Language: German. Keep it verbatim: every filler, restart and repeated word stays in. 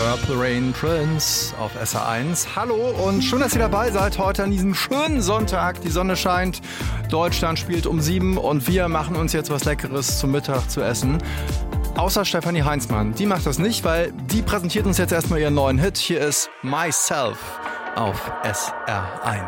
Purple Rain Prince auf S R eins. Hallo und schön, dass ihr dabei seid heute an diesem schönen Sonntag. Die Sonne scheint, Deutschland spielt um sieben und wir machen uns jetzt was Leckeres zum Mittag zu essen. Außer Stefanie Heinzmann. Die macht das nicht, weil die präsentiert uns jetzt erstmal ihren neuen Hit. Hier ist Myself auf S R eins.